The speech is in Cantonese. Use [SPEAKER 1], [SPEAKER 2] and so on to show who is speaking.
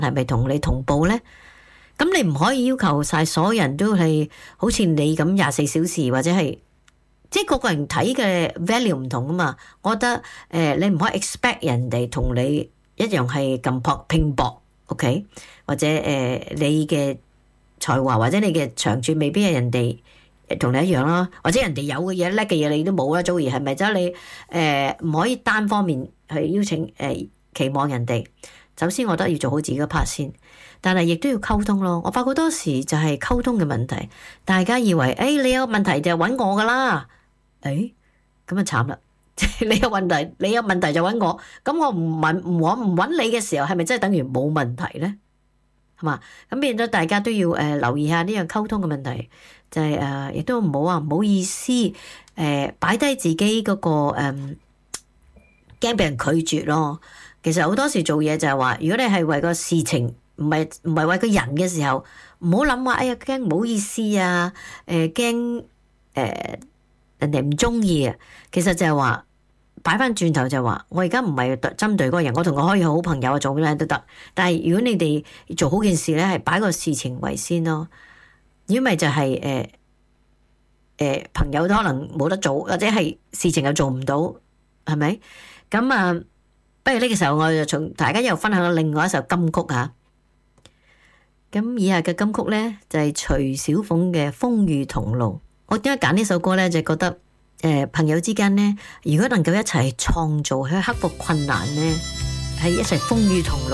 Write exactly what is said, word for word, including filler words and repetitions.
[SPEAKER 1] 係咪同你同步咧？咁你唔可以要求晒所有人都係好似你咁廿四小時，或者係即係個個人睇嘅 value 唔同啊嘛。我覺得誒、呃，你唔可以 expect 人哋同你一樣係咁搏拼搏 ，OK？ 或者誒、呃，你嘅才華或者你嘅長處未必係人哋同你一樣啦，或者人哋有嘅嘢叻嘅嘢你都冇啦。Joey 係咪？即係你誒唔可以單方面去邀請誒、呃、期望人哋。首先，我覺得要做好自己嘅 part 先，但係亦都要溝通咯。我發覺多時就係溝通嘅問題，大家以為誒、哎、你有問題就揾我噶啦，誒咁啊慘啦！你有問題，你有問題就揾我，咁我唔問唔我唔揾你嘅時候，係咪真係等於冇問題咧？係嘛？咁變咗大家都要誒、呃、留意下呢樣溝通嘅問題，就係誒亦都唔好話唔好意思誒擺低自己嗰、那個誒驚俾人拒絕咯。其實好多時做嘢就係話，如果你係為個事情，唔係唔係為個人嘅時候，唔好諗話，哎呀驚唔好意思啊，誒驚誒人哋唔中意啊。其實就係話擺翻轉頭就係話，我而家唔係針對嗰個人，我同佢可以好朋友啊，做咩都得。但係如果你哋做好件事咧，係擺個事情為先咯。如果咪就係誒誒朋友都可能冇得做，或者係事情又做唔到，係咪？咁啊？不如呢個時候我就從大家又分享另外一首金曲吓，咁以下嘅金曲咧就係、是、徐小鳳嘅《風雨同路》。我點解揀呢首歌咧？就覺得誒、呃、朋友之間咧，如果能夠一齊創造去克服困難咧，係一齊風雨同路。